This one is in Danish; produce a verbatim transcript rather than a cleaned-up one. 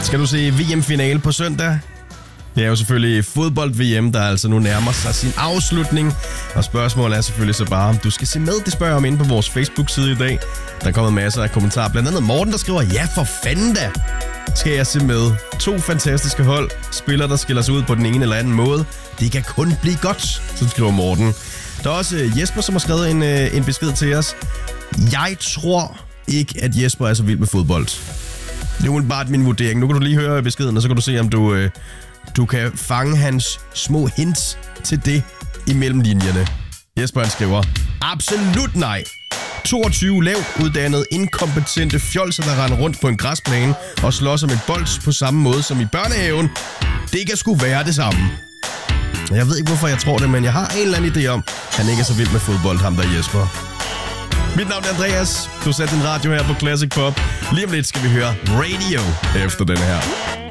Skal du se V M-finale på søndag? Det er jo selvfølgelig fodbold-V M, der altså nu nærmer sig sin afslutning. Og spørgsmålet er selvfølgelig så bare, om du skal se med. Det spørger jeg om inde på vores Facebook-side i dag. Der er kommet masser af kommentarer. Blandt andet Morten, der skriver, ja for fanden da, skal jeg se med. To fantastiske hold. Spillere, der skiller sig ud på den ene eller anden måde. Det kan kun blive godt, så skriver Morten. Der er også Jesper, som har skrevet en, en besked til os. Jeg tror ikke, at Jesper er så vild med fodbold. Det er jo bare min vurdering. Nu kan du lige høre beskeden, og så kan du se, om du, øh, du kan fange hans små hints til det imellem linjerne. Jesper han skriver, absolut nej. toogtyve lavt uddannede, inkompetente fjolser, der render rundt på en græsplæne og slår som et bold på samme måde som i børnehaven. Det kan sgu være det samme. Jeg ved ikke, hvorfor jeg tror det, men jeg har en eller anden idé om, han ikke er så vild med fodbold, ham der Jesper. Mit navn er Andreas. Du satte din radio her på Classic Pop. Lige om lidt skal vi høre Radio efter den her.